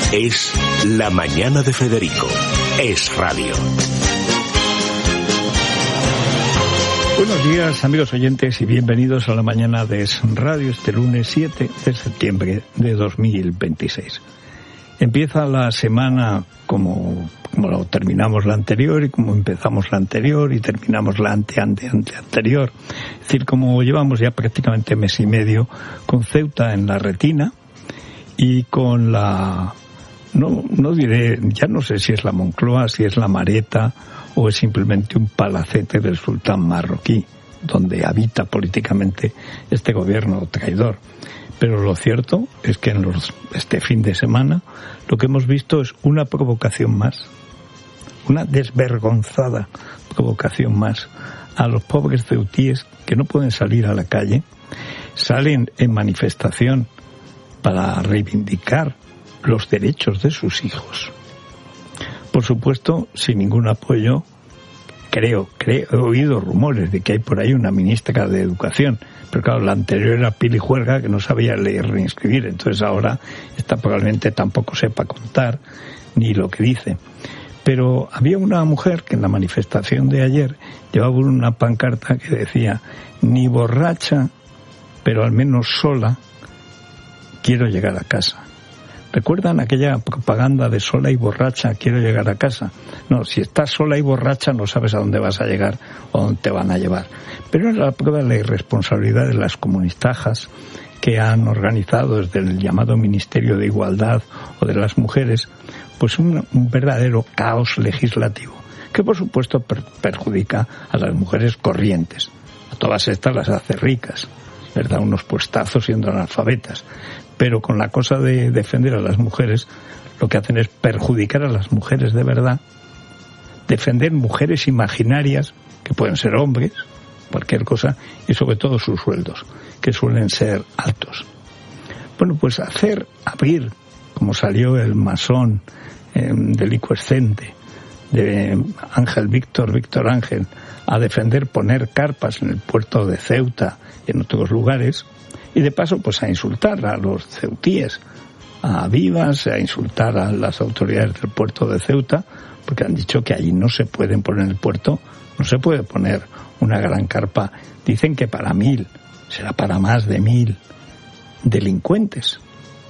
Es La Mañana de Federico. Es radio. Buenos días, amigos oyentes, y bienvenidos a La Mañana de Es Radio, este lunes 7 de septiembre de 2026. Empieza la semana como lo terminamos la anterior y como empezamos la anterior y terminamos la anterior. Es decir, como llevamos ya prácticamente mes y medio con Ceuta en la retina y con la... No diré, ya no sé si es la Moncloa, si es la Mareta o es simplemente un palacete del sultán marroquí, donde habita políticamente este gobierno traidor. Pero lo cierto es que este fin de semana lo que hemos visto es una provocación más, una desvergonzada provocación más a los pobres ceutíes que no pueden salir a la calle, salen en manifestación para reivindicar los derechos de sus hijos. Por supuesto, sin ningún apoyo. Creo, he oído rumores de que hay por ahí una ministra de Educación, pero claro, la anterior era Pili Juerga, que no sabía leer ni escribir, entonces ahora esta probablemente tampoco sepa contar ni lo que dice. Pero había una mujer que en la manifestación de ayer llevaba una pancarta que decía: ni borracha, pero al menos sola, quiero llegar a casa. ¿Recuerdan aquella propaganda de sola y borracha, quiero llegar a casa? No, si estás sola y borracha no sabes a dónde vas a llegar o dónde te van a llevar. Pero es la prueba de la irresponsabilidad de las comunistajas que han organizado desde el llamado Ministerio de Igualdad o de las mujeres, pues un verdadero caos legislativo, que por supuesto perjudica a las mujeres corrientes. A todas estas las hace ricas, les da unos puestazos siendo analfabetas. Pero con la cosa de defender a las mujeres, lo que hacen es perjudicar a las mujeres de verdad, defender mujeres imaginarias, que pueden ser hombres, cualquier cosa, y sobre todo sus sueldos, que suelen ser altos. Bueno, pues abrir, como salió el masón delicuescente de Víctor Ángel, a defender poner carpas en el puerto de Ceuta y en otros lugares, y de paso pues a insultar a los ceutíes, a Vivas, a insultar a las autoridades del puerto de Ceuta, porque han dicho que allí no se pueden poner en el puerto, no se puede poner una gran carpa. Dicen que para 1.000, será para más de 1.000 delincuentes.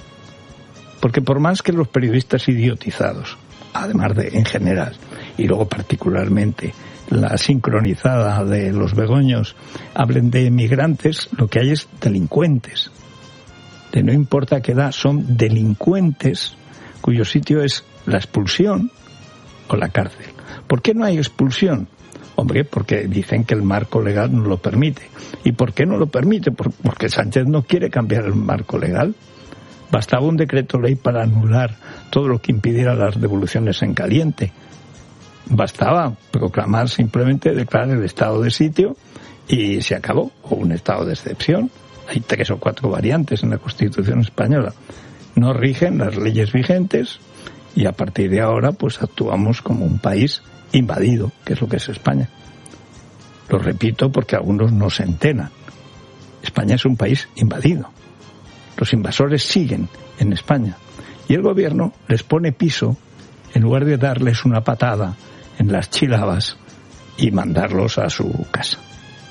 Porque por más que los periodistas idiotizados, además de en general, y luego particularmente la sincronizada de los Begoños, hablen de emigrantes, lo que hay es delincuentes. De no importa qué edad, son delincuentes cuyo sitio es la expulsión o la cárcel. ¿Por qué no hay expulsión? Hombre, porque dicen que el marco legal no lo permite. ¿Y por qué no lo permite? Porque Sánchez no quiere cambiar el marco legal. Bastaba un decreto ley para anular todo lo que impidiera las devoluciones en caliente. Bastaba proclamar simplemente, declarar el estado de sitio y se acabó, o un estado de excepción. Hay 3 o 4 variantes en la Constitución española. No rigen las leyes vigentes y a partir de ahora pues actuamos como un país invadido, que es lo que es España. Lo repito porque algunos no se enteran. España es un país invadido. Los invasores siguen en España y el gobierno les pone piso en lugar de darles una patada en las chílabas y mandarlos a su casa.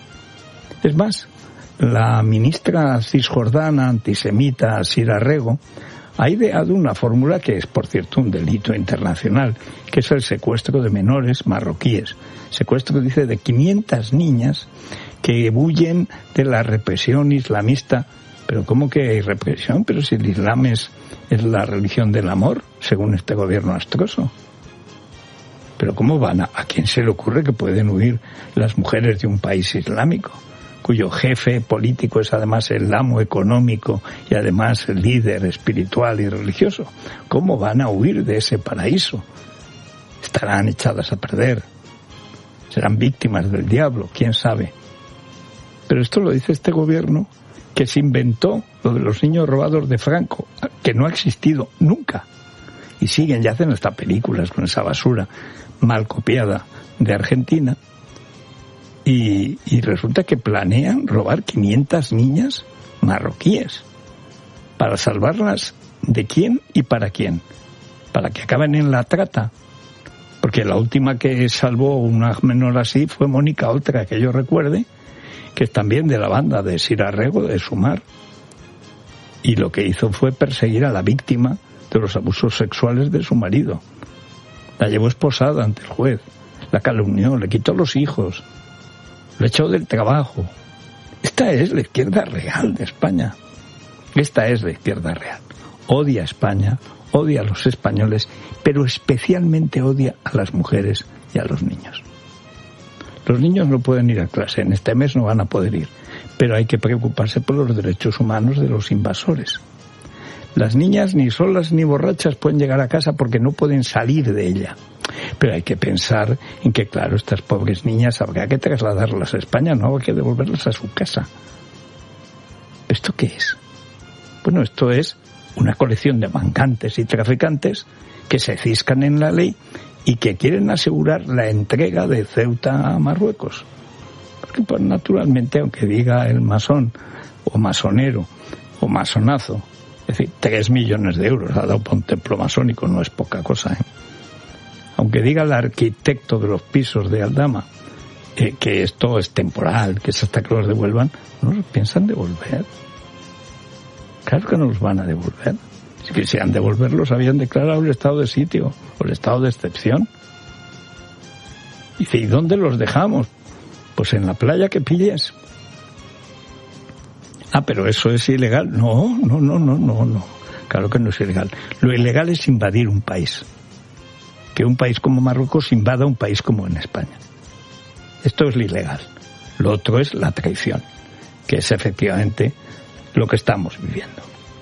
Es más, la ministra cisjordana antisemita Sira Rego ha ideado una fórmula que es, por cierto, un delito internacional, que es el secuestro de menores marroquíes. Secuestro, dice, de 500 niñas que huyen de la represión islamista. Pero ¿cómo que hay represión? Pero si el Islam es la religión del amor, según este gobierno astroso. Pero ¿cómo van a quién se le ocurre que pueden huir las mujeres de un país islámico, cuyo jefe político es además el amo económico y además el líder espiritual y religioso? ¿Cómo van a huir de ese paraíso? Estarán echadas a perder, serán víctimas del diablo, quién sabe. Pero esto lo dice este gobierno que se inventó lo de los niños robados de Franco, que no ha existido nunca. Y siguen y hacen hasta películas con esa basura mal copiada de Argentina. Y resulta que planean robar 500 niñas marroquíes. ¿Para salvarlas de quién y para quién? para que acaben en la trata. Porque la última que salvó una menor así fue Mónica Oltra, que yo recuerde, que es también de la banda de Sira Rego, de Sumar. Y lo que hizo fue perseguir a la víctima de los abusos sexuales de su marido. La llevó esposada ante el juez, la calumnió, le quitó los hijos, le echó del trabajo. Esta es la izquierda real de España. Esta es la izquierda real. Odia a España, odia a los españoles, pero especialmente odia a las mujeres y a los niños. Los niños no pueden ir a clase, en este mes no van a poder ir, pero hay que preocuparse por los derechos humanos de los invasores. Las niñas ni solas ni borrachas pueden llegar a casa porque no pueden salir de ella. Pero hay que pensar en que, claro, estas pobres niñas habrá que trasladarlas a España, no habrá que devolverlas a su casa. ¿Esto qué es? Bueno, esto es una colección de mangantes y traficantes que se ciscan en la ley y que quieren asegurar la entrega de Ceuta a Marruecos. Porque, pues, naturalmente, aunque diga el masón o masonero o masonazo, es decir, 3 millones de euros ha dado por un templo masónico, no es poca cosa, ¿eh? Aunque diga el arquitecto de los pisos de Aldama que esto es temporal, que es hasta que los devuelvan, no los piensan devolver. Claro que no los van a devolver. Si quisieran devolverlos, habían declarado el estado de sitio o el estado de excepción. Y dice, ¿y dónde los dejamos? Pues en la playa que pilles. Ah, pero eso es ilegal. No. Claro que no es ilegal. Lo ilegal es invadir un país. Que un país como Marruecos invada un país como en España. Esto es lo ilegal. Lo otro es la traición, que es efectivamente lo que estamos viviendo.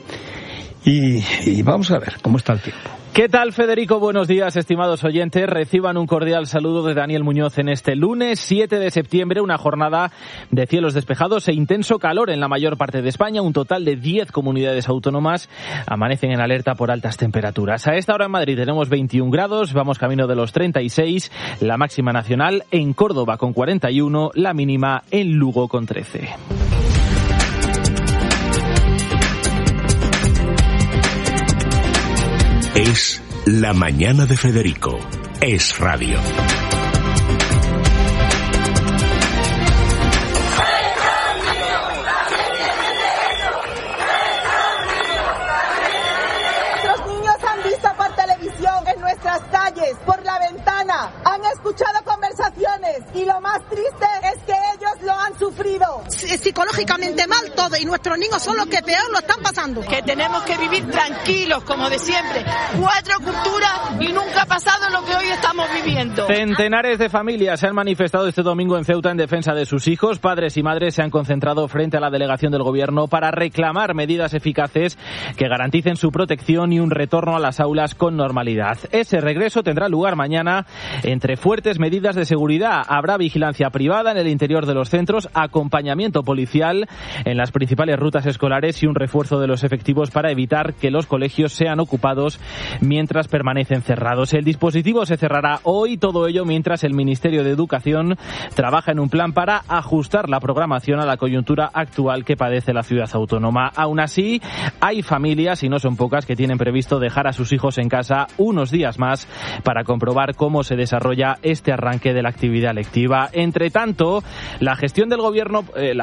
Y vamos a ver cómo está el tiempo. ¿Qué tal, Federico? Buenos días, estimados oyentes. Reciban un cordial saludo de Daniel Muñoz en este lunes 7 de septiembre, una jornada de cielos despejados e intenso calor en la mayor parte de España. Un total de 10 comunidades autónomas amanecen en alerta por altas temperaturas. A esta hora en Madrid tenemos 21 grados, vamos camino de los 36, la máxima nacional en Córdoba con 41, la mínima en Lugo con 13. Es La Mañana de Federico. Es radio. Nuestros niños han visto por televisión, en nuestras calles, por la ventana, han escuchado conversaciones y lo más triste es que ellos lo han sufrido. Psicológicamente mal todo, y nuestros niños son los que peor lo están pasando. Que tenemos que vivir tranquilos, como de siempre. 4 culturas y nunca ha pasado lo que hoy estamos viviendo. Centenares de familias se han manifestado este domingo en Ceuta en defensa de sus hijos. Padres y madres se han concentrado frente a la delegación del gobierno para reclamar medidas eficaces que garanticen su protección y un retorno a las aulas con normalidad. Ese regreso tendrá lugar mañana entre fuertes medidas de seguridad. Habrá vigilancia privada en el interior de los centros, acompañamiento policial en las principales rutas escolares y un refuerzo de los efectivos para evitar que los colegios sean ocupados mientras permanecen cerrados. El dispositivo se cerrará hoy, todo ello mientras el Ministerio de Educación trabaja en un plan para ajustar la programación a la coyuntura actual que padece la ciudad autónoma. Aún así, hay familias, y no son pocas, que tienen previsto dejar a sus hijos en casa unos días más para comprobar cómo se desarrolla este arranque de la actividad lectiva. Entre tanto, la gestión del gobierno, de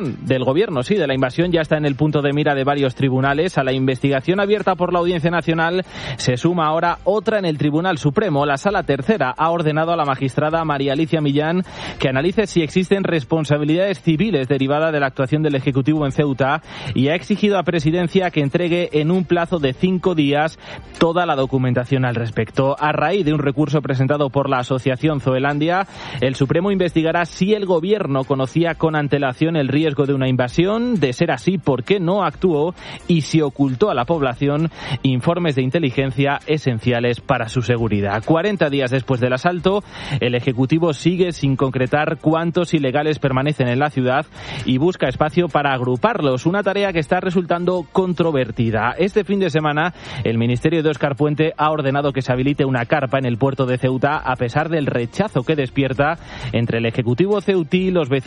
la invasión ya está en el punto de mira de varios tribunales. A la investigación abierta por la Audiencia Nacional se suma ahora otra en el Tribunal Supremo. La Sala Tercera ha ordenado a la magistrada María Alicia Millán que analice si existen responsabilidades civiles derivadas de la actuación del Ejecutivo en Ceuta y ha exigido a Presidencia que entregue en un plazo de 5 días toda la documentación al respecto. A raíz de un recurso presentado por la Asociación Zoelandia, el Supremo investigará si el Gobierno conocía con antelación el riesgo de una invasión, de ser así, por qué no actuó y si ocultó a la población informes de inteligencia esenciales para su seguridad. 40 días después del asalto, el Ejecutivo sigue sin concretar cuántos ilegales permanecen en la ciudad y busca espacio para agruparlos, una tarea que está resultando controvertida. Este fin de semana, el Ministerio de Óscar Puente ha ordenado que se habilite una carpa en el puerto de Ceuta a pesar del rechazo que despierta entre el Ejecutivo ceutí, los vecinos, los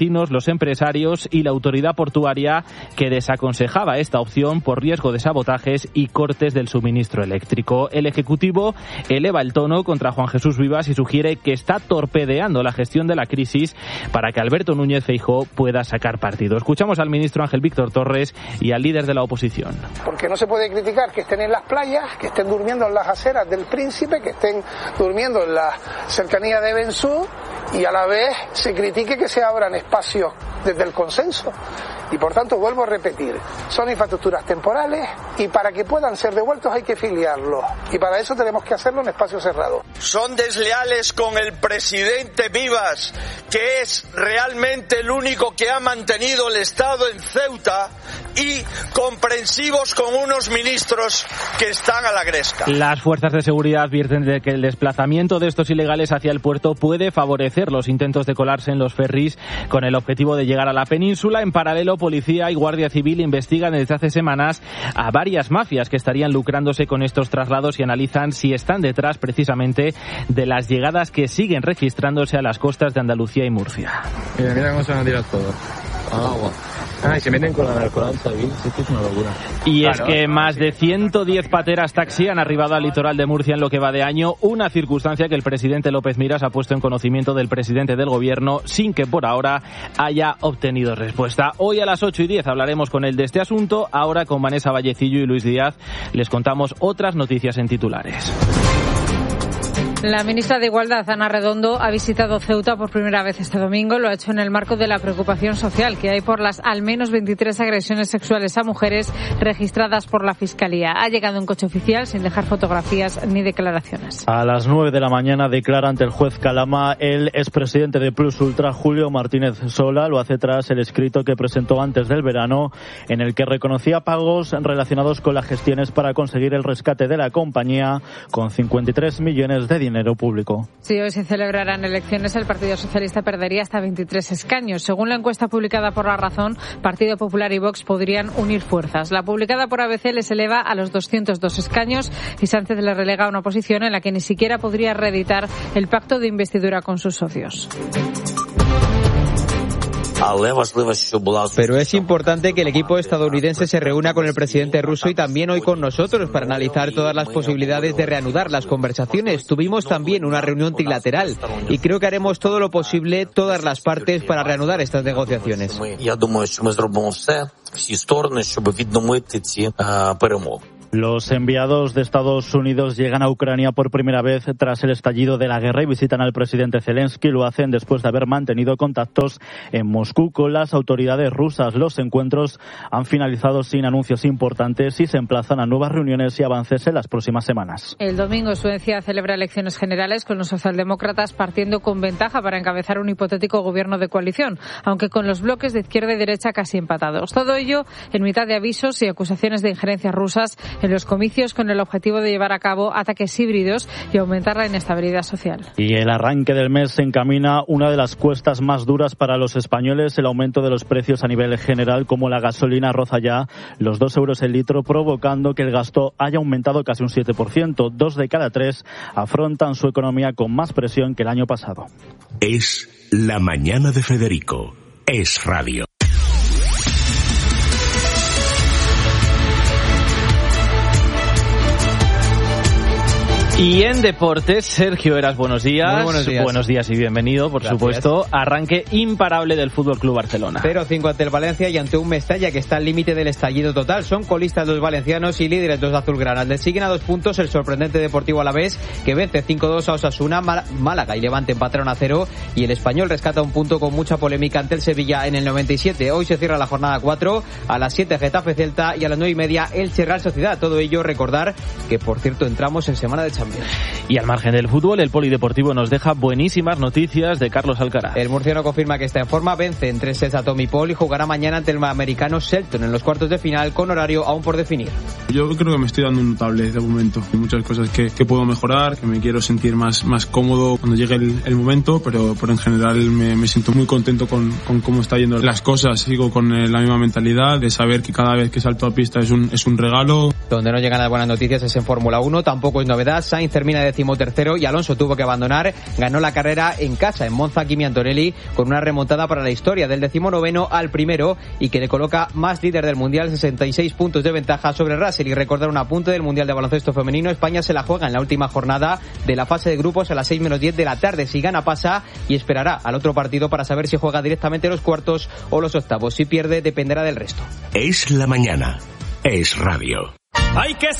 los empresarios y la autoridad portuaria, que desaconsejaba esta opción por riesgo de sabotajes y cortes del suministro eléctrico. El Ejecutivo eleva el tono contra Juan Jesús Vivas y sugiere que está torpedeando la gestión de la crisis para que Alberto Núñez Feijóo pueda sacar partido. Escuchamos al ministro Ángel Víctor Torres y al líder de la oposición. Porque no se puede criticar que estén en las playas, que estén durmiendo en las aceras del Príncipe, que estén durmiendo en la cercanía de Bensú, y a la vez se critique que se abran espacios desde el consenso. Y por tanto, vuelvo a repetir, son infraestructuras temporales y para que puedan ser devueltos hay que filiarlos. Y para eso tenemos que hacerlo en espacio cerrado. Son desleales con el presidente Vivas, que es realmente el único que ha mantenido el Estado en Ceuta, y comprensivos con unos ministros que están a la gresca. Las fuerzas de seguridad advierten de que el desplazamiento de estos ilegales hacia el puerto puede favorecer los intentos de colarse en los ferries con el objetivo de llegar a la península. En paralelo, Policía y Guardia Civil investigan desde hace semanas a varias mafias que estarían lucrándose con estos traslados y analizan si están detrás precisamente de las llegadas que siguen registrándose a las costas de Andalucía y Murcia. Mira cómo se van a tirar todo. Agua. Y se meten con la narcolancha, esto es una locura. Y es que más de 110 pateras taxi han arribado al litoral de Murcia en lo que va de año, una circunstancia que el presidente López Miras ha puesto en conocimiento del presidente del gobierno sin que por ahora haya obtenido respuesta. Hoy a las 8:10 hablaremos con él de este asunto. Ahora con Vanessa Vallecillo y Luis Díaz les contamos otras noticias en titulares. La ministra de Igualdad, Ana Redondo, ha visitado Ceuta por primera vez este domingo. Lo ha hecho en el marco de la preocupación social que hay por las al menos 23 agresiones sexuales a mujeres registradas por la Fiscalía. Ha llegado en coche oficial sin dejar fotografías ni declaraciones. A las 9 de la mañana declara ante el juez Calama el expresidente de Plus Ultra, Julio Martínez Sola. Lo hace tras el escrito que presentó antes del verano, en el que reconocía pagos relacionados con las gestiones para conseguir el rescate de la compañía con 53 millones de dinero público. Si hoy se celebrarán elecciones, el Partido Socialista perdería hasta 23 escaños. Según la encuesta publicada por La Razón, Partido Popular y Vox podrían unir fuerzas. La publicada por ABC les eleva a los 202 escaños y Sánchez le relega a una posición en la que ni siquiera podría reeditar el pacto de investidura con sus socios. Pero es importante que el equipo estadounidense se reúna con el presidente ruso y también hoy con nosotros para analizar todas las posibilidades de reanudar las conversaciones. Tuvimos también una reunión trilateral y creo que haremos todo lo posible, todas las partes, para reanudar estas negociaciones. Los enviados de Estados Unidos llegan a Ucrania por primera vez tras el estallido de la guerra y visitan al presidente Zelensky. Lo hacen después de haber mantenido contactos en Moscú con las autoridades rusas. Los encuentros han finalizado sin anuncios importantes y se emplazan a nuevas reuniones y avances en las próximas semanas. El domingo Suecia celebra elecciones generales con los socialdemócratas partiendo con ventaja para encabezar un hipotético gobierno de coalición, aunque con los bloques de izquierda y derecha casi empatados. Todo ello en mitad de avisos y acusaciones de injerencias rusas en los comicios con el objetivo de llevar a cabo ataques híbridos y aumentar la inestabilidad social. Y el arranque del mes se encamina una de las cuestas más duras para los españoles. El aumento de los precios a nivel general, como la gasolina, roza ya los 2 euros el litro, provocando que el gasto haya aumentado casi un 7%. 2 de cada 3 afrontan su economía con más presión que el año pasado. Es La Mañana de Federico. Es Radio. Y en deportes, Sergio Heras, buenos días. Muy buenos días. Buenos días y bienvenido, por supuesto. Arranque imparable del Fútbol Club Barcelona. 0-5 ante el Valencia y ante un Mestalla que está al límite del estallido total. Son colistas los valencianos y líderes los azulgranas. Le siguen a 2 puntos el sorprendente Deportivo Alavés, que vence 5-2 a Osasuna. Málaga y Levante empataron a 0 y el Español rescata un punto con mucha polémica ante el Sevilla en el 97. Hoy se cierra la jornada 4, a las 7 Getafe Celta y a las 9:30 Elche Real Sociedad. Todo ello recordar que, por cierto, entramos en semana de Champions. Y al margen del fútbol, el polideportivo nos deja buenísimas noticias de Carlos Alcaraz. El murciano confirma que está en forma, vence en 3 sets a Tommy Paul y jugará mañana ante el americano Shelton en los cuartos de final con horario aún por definir. Yo creo que me estoy dando un notable de momento. Hay muchas cosas que puedo mejorar, que me quiero sentir más cómodo cuando llegue el momento, pero en general me siento muy contento con cómo está yendo las cosas. Sigo con la misma mentalidad de saber que cada vez que salto a pista es un regalo. Donde no llegan las buenas noticias es en Fórmula 1, tampoco es novedad. Sainz termina 13º y Alonso tuvo que abandonar. Ganó la carrera en casa, en Monza, Kimi Antonelli, con una remontada para la historia del 19º al primero y que le coloca más líder del Mundial, 66 puntos de ventaja sobre Russell. Y recordar un apunte del Mundial de Baloncesto Femenino: España se la juega en la última jornada de la fase de grupos a las 6:10 de la tarde. Si gana, pasa y esperará al otro partido para saber si juega directamente los cuartos o los octavos. Si pierde, dependerá del resto. Es la mañana. Es radio. Hay que